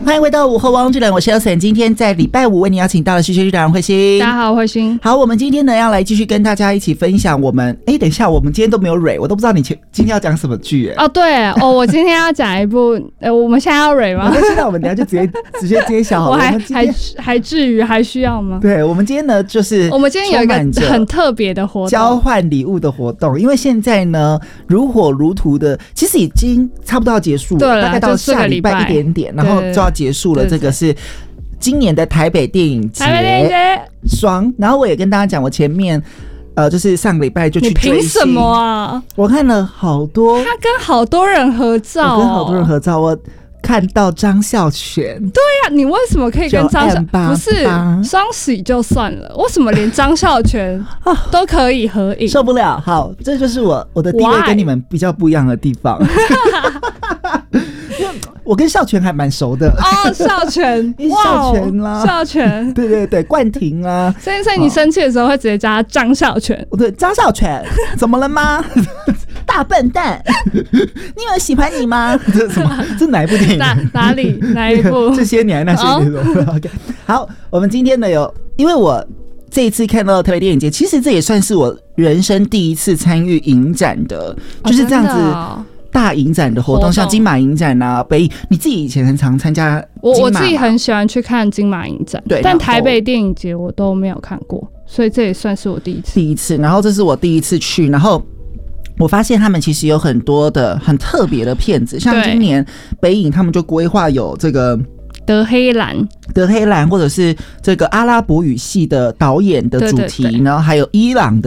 欢迎回到午后汪剧团，我是 Elson。今天在礼拜五为你邀请到的是剧团慧心。 大家好，慧心。 好，我们今天呢要来继续跟大家一起分享我们。等一下，我们今天都没有蕊，我都不知道你今天要讲什么剧哦，对哦，我今天要讲一部，我们现在要蕊吗？ 现在我们等一下就直接揭晓好了。 我还至于还需要吗？ 对，我们今天呢就是我们今天有一个很特别的活动， 交换礼物的活动。因为现在呢如火如荼的，其实已经差不多要结束了， 对了， 大概到下礼拜一点点，然后就要结束了。这个是今年的台北电影节，爽。然后我也跟大家讲，我前面就是上个礼拜就去追星。 你凭什么啊？ 我看了好多， 他跟好多人合照， 我跟好多人合照，我看到张孝全。 对啊，你为什么可以跟张孝全？不是双喜就算了，为什么连张孝全都可以合影？ 受不了。好，这就是我的地位跟你们比较不一样的地方。我跟孝全还蛮熟的哦，孝全， 孝全啦， 孝全， 对对对，冠廷啊。 所以你生气的时候会直接叫他张孝全。 对，张孝全，怎么了吗？大笨蛋，你有喜欢你吗？这什么？这哪一部电影？ 哪一部？ 这些年那些年。OK， 好，我们今天呢因为我这一次看到特别电影节，其实这也算是我人生第一次参与影展的，就是这样子。大影展的活动，像金马影展啊、北影，你自己以前很常参加金马。 我自己很喜欢去看金马影展，对，但台北电影节我都没有看过，所以这也算是我第一次。然后这是我第一次去，然后我发现他们其实有很多的很特别的片子，像今年北影他们就规划有这个德黑兰， 或者是这个阿拉伯语系的导演的主题，然后还有伊朗的